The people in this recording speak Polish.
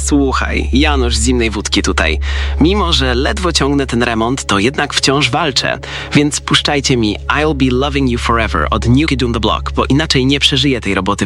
Słuchaj, Janusz z Zimnej Wódki tutaj. Mimo, że ledwo ciągnę ten remont, to jednak wciąż walczę. Więc puszczajcie mi I'll Be Loving You Forever od New Kid on the Block, bo inaczej nie przeżyję tej roboty